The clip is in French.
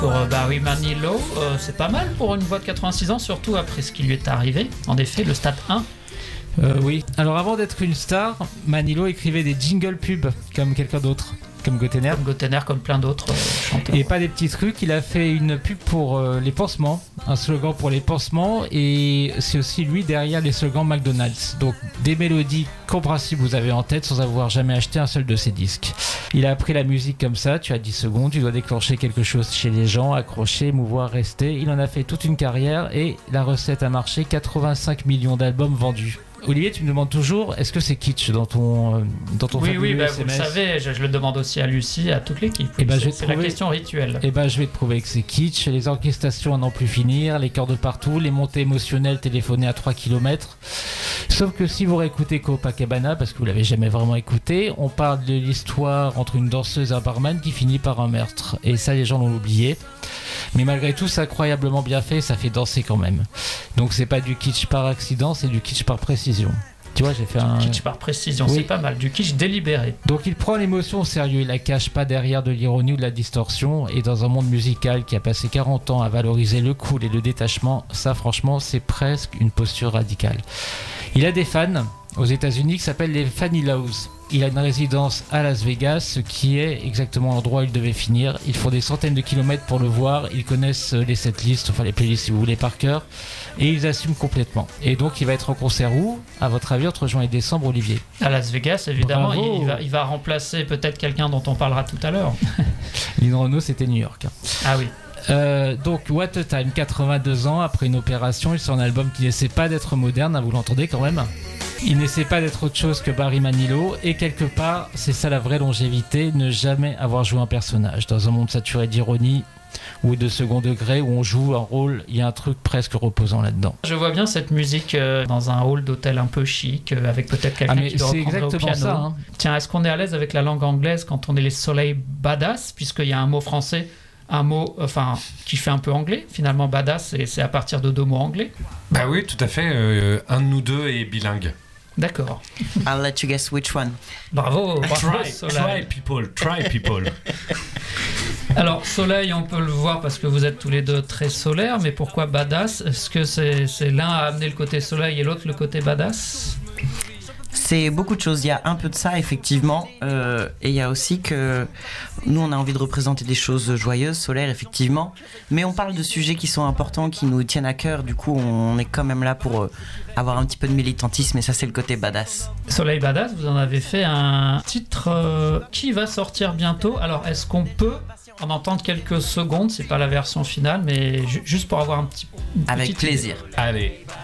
Pour Barry Manilow, c'est pas mal pour une voix de 86 ans, surtout après ce qui lui est arrivé. En effet, le stade 1. Oui. Alors avant d'être une star, Manilow écrivait des jingle pubs comme quelqu'un d'autre, comme Gotener. Comme Gotener, comme plein d'autres chanteurs. Et pas des petits trucs, il a fait une pub pour les pansements, un slogan pour les pansements, et c'est aussi lui derrière les slogans McDonald's. Donc des mélodies compréhensibles vous avez en tête sans avoir jamais acheté un seul de ses disques. Il a appris la musique comme ça, tu as 10 secondes, tu dois déclencher quelque chose chez les gens, accrocher, émouvoir, rester. Il en a fait toute une carrière et la recette a marché, 85 millions d'albums vendus. Olivier, tu me demandes toujours, est-ce que c'est kitsch dans ton Oui, fabuleux bah, SMS? vous le savez, je le demande aussi à Lucie, à toute l'équipe. Oui, c'est la question rituelle. Et ben, je vais te prouver que c'est kitsch. Les orchestrations à n'en plus finir, les chœurs de partout, les montées émotionnelles téléphonées à 3 km. Sauf que si vous réécoutez Copacabana, parce que vous l'avez jamais vraiment écouté, on parle de l'histoire entre une danseuse et un barman qui finit par un meurtre. Et ça, les gens l'ont oublié. Mais malgré tout, c'est incroyablement bien fait, ça fait danser quand même. Donc c'est pas du kitsch par accident, c'est du kitsch par précision. Tu vois, j'ai fait un kitsch par précision, oui. C'est pas mal, du kitsch délibéré. Donc il prend l'émotion au sérieux, il la cache pas derrière de l'ironie ou de la distorsion. Et dans un monde musical qui a passé 40 ans à valoriser le cool et le détachement, ça franchement, c'est presque une posture radicale. Il a des fans aux États-Unis qui s'appellent les Fanilows. Il a une résidence à Las Vegas, ce qui est exactement l'endroit où il devait finir. Ils font des centaines de kilomètres pour le voir. Ils connaissent les setlists, enfin les playlists si vous voulez par cœur. Et ils assument complètement. Et donc il va être en concert où, à votre avis, entre juin et décembre, Olivier? À Las Vegas, évidemment. Bravo. Il va remplacer peut-être quelqu'un dont on parlera tout à l'heure. Lynn Renaud, c'était New York. Ah oui. Donc What a Time, 82 ans après une opération, il sort un album qui n'essaie pas d'être moderne, vous l'entendez quand même. Il n'essaie pas d'être autre chose que Barry Manilow, et quelque part c'est ça la vraie longévité, ne jamais avoir joué un personnage dans un monde saturé d'ironie ou de second degré où on joue un rôle, il y a un truc presque reposant là-dedans. Je vois bien cette musique dans un hall d'hôtel un peu chic, avec peut-être quelqu'un qui doit reprendre au piano. Ça, hein. Tiens, est-ce qu'on est à l'aise avec la langue anglaise quand on est les Soleil Badass, puisqu'il y a un mot français, un mot qui fait un peu anglais, finalement badass, et c'est à partir de 2 mots anglais? Bah oui, tout à fait, un de nous deux est bilingue. D'accord. I'll let you guess which one. Bravo, Try people. Alors, Soleil, on peut le voir parce que vous êtes tous les deux très solaires, mais pourquoi badass? Est-ce que c'est l'un a amené le côté soleil et l'autre le côté badass? C'est beaucoup de choses. Il y a un peu de ça, effectivement. Et il y a aussi que nous, on a envie de représenter des choses joyeuses, solaires, effectivement. Mais on parle de sujets qui sont importants, qui nous tiennent à cœur. Du coup, on est quand même là pour avoir un petit peu de militantisme. Et ça, c'est le côté badass. Soleil Badass, vous en avez fait un titre qui va sortir bientôt. Alors, est-ce qu'on peut en entendre quelques secondes? C'est pas la version finale, mais juste pour avoir un petit... Avec plaisir. Allez.